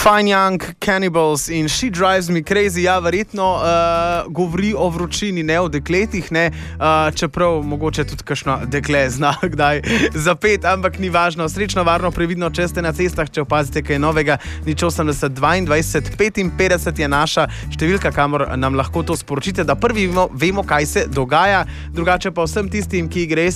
Fine Young Cannibals in She Drives Me Crazy, ja, verjetno govori o vročini, ne o dekletih, ne, čeprav mogoče tudi kakšno dekle zna kdaj zapet, ampak ni važno. Srečno, varno, previdno, če ste na cestah, če opazite kaj novega, nič 80 22 55 je naša številka, kamor nam lahko to sporočite, da prvi vemo, kaj se dogaja, drugače pa vsem tistim, ki gre